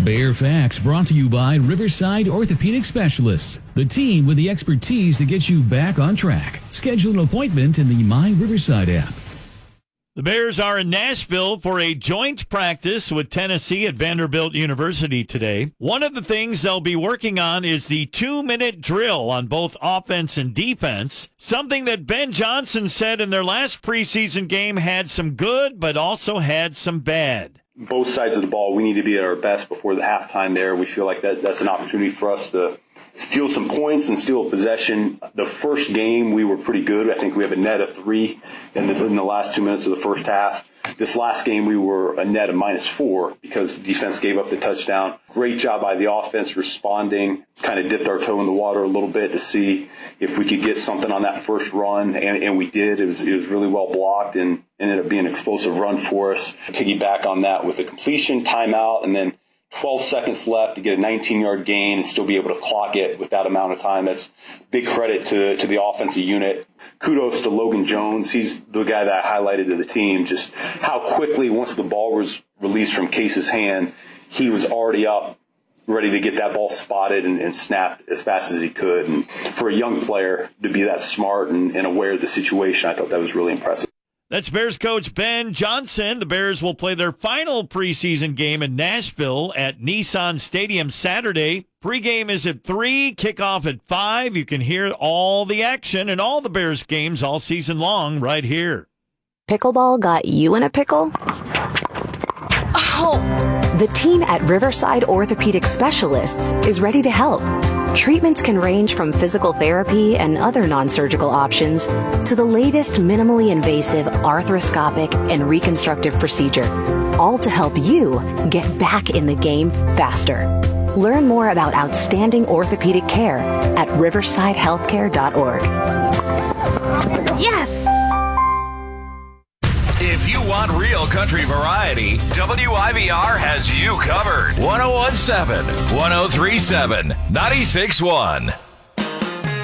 Bear Facts brought to you by Riverside Orthopedic Specialists, the team with the expertise to get you back on track. Schedule an appointment in the My Riverside app. The Bears are in Nashville for a joint practice with Tennessee at Vanderbilt University today. One of the things they'll be working on is the 2-minute drill on both offense and defense, something that Ben Johnson said in their last preseason game had some good but also had some bad. Both sides of the ball, we need to be at our best before the halftime there. We feel like that's an opportunity for us to steal some points and steal a possession. The first game, we were pretty good. I think we have a net of 3 in the last 2 minutes of the first half. This last game, we were a net of -4 because the defense gave up the touchdown. Great job by the offense responding, kind of dipped our toe in the water a little bit to see if we could get something on that first run, and we did. It was really well blocked and ended up being an explosive run for us. Piggyback on that with the completion, timeout, and then 12 seconds left to get a 19-yard gain and still be able to clock it with that amount of time. That's big credit to the offensive unit. Kudos to Logan Jones. He's the guy that I highlighted to the team, just how quickly, once the ball was released from Case's hand, he was already up, ready to get that ball spotted and snapped as fast as he could. And for a young player to be that smart and aware of the situation, I thought that was really impressive. That's Bears coach Ben Johnson. The Bears will play their final preseason game in Nashville at Nissan Stadium Saturday. Pregame is at 3, kickoff at 5. You can hear all the action and all the Bears games all season long right here. Pickleball got you in a pickle? Oh! The team at Riverside Orthopedic Specialists is ready to help. Treatments can range from physical therapy and other non-surgical options to the latest minimally invasive arthroscopic and reconstructive procedure, all to help you get back in the game faster. Learn more about outstanding orthopedic care at riversidehealthcare.org. Yes! If you want real country variety, WIBR has you covered. 1017, 1037, 96.1.